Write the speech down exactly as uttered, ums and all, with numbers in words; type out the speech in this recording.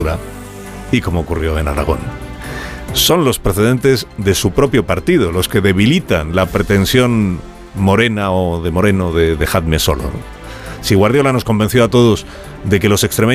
y como ocurrió en Aragón. Son los precedentes de su propio partido los que debilitan la pretensión morena o de Moreno de dejadme solo. Si Guardiola nos convenció a todos de que los extremeños